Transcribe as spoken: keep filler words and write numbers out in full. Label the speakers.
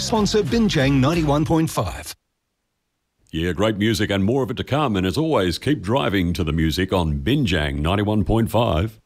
Speaker 1: Sponsor Binjang ninety-one point five.
Speaker 2: Yeah, great music and more of it to come. And as always, keep driving to the music on Binjang ninety-one point five.